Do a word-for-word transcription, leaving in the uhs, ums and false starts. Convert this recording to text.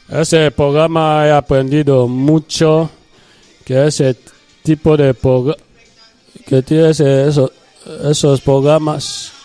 Ese programa he aprendido mucho, que ese tipo de programa, que tiene ese, eso, esos programas